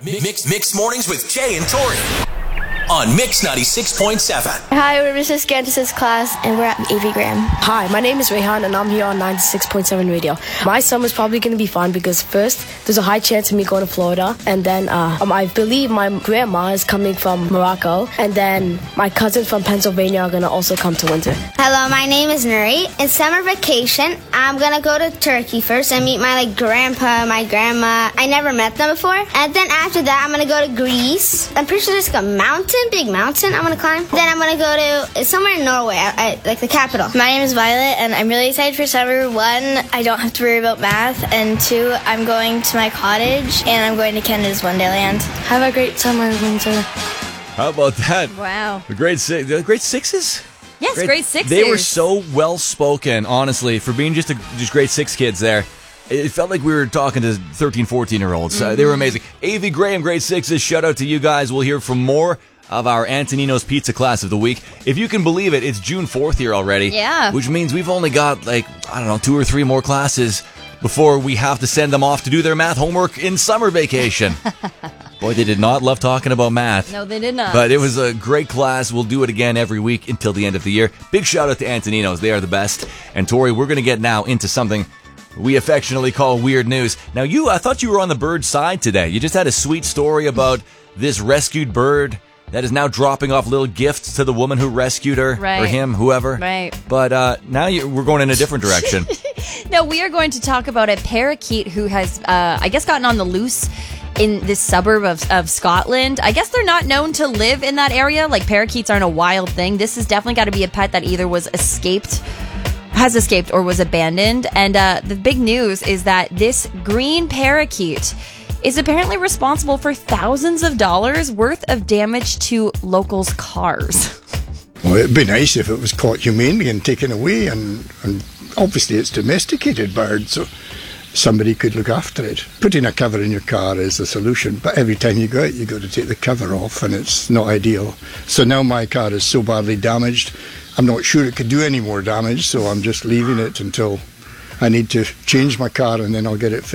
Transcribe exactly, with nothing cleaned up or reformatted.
Mix Mix Mornings with Jay and Tori on Mix ninety-six point seven. Hi, we're Missus Gantis' class, and we're at A V Graham. Hi, my name is Rehan, and I'm here on ninety-six point seven radio. My summer's probably going to be fun because first, there's a high chance of me going to Florida, and then uh, um, I believe my grandma is coming from Morocco, and then my cousins from Pennsylvania are going to also come to Windsor. Hello, my name is Nuri. In summer vacation, I'm going to go to Turkey first and meet my like grandpa, my grandma. I never met them before. And then after that, I'm going to go to Greece. I'm pretty sure there's like a mountain. Big mountain I'm gonna climb. Then I'm gonna go to somewhere in Norway, I, I, like the capital. My name is Violet, and I'm really excited for summer. One, I don't have to worry about math, and two, I'm going to my cottage, and I'm going to Canada's Wonderland. Have a great summer, Windsor. How about that? Wow. The grade six, the grade sixes? Yes, grade, grade sixes. They were so well spoken, honestly, for being just a, just grade six kids there. It felt like we were talking to thirteen, fourteen year olds. Mm-hmm. Uh, they were amazing. A V Graham, grade sixes. Shout out to you guys. We'll hear from more of our Antonino's Pizza class of the week. If you can believe it, it's June fourth here already. Yeah. Which means we've only got, like, I don't know, two or three more classes before we have to send them off to do their math homework in summer vacation. Boy, they did not love talking about math. No, they did not. But it was a great class. We'll do it again every week until the end of the year. Big shout out to Antonino's. They are the best. And Tori, we're going to get now into something we affectionately call weird news. Now, you, I thought you were on the bird side today. You just had a sweet story about this rescued bird that is now dropping off little gifts to the woman who rescued her, right. or him, whoever. Right. But uh, now you, we're going in a different direction. No, we are going to talk about a parakeet who has, uh, I guess, gotten on the loose in this suburb of, of Scotland. I guess they're not known to live in that area. Like, parakeets aren't a wild thing. This has definitely got to be a pet that either was escaped, has escaped, or was abandoned. And uh, the big news is that this green parakeet is apparently responsible for thousands of dollars worth of damage to locals' cars. Well, it'd be nice if it was caught humanely and taken away, and, and obviously it's domesticated bird, so somebody could look after it. Putting a cover in your car is the solution, but every time you go out, you've got to take the cover off, and it's not ideal. So now my car is so badly damaged, I'm not sure it could do any more damage, so I'm just leaving it until I need to change my car, and then I'll get it fixed.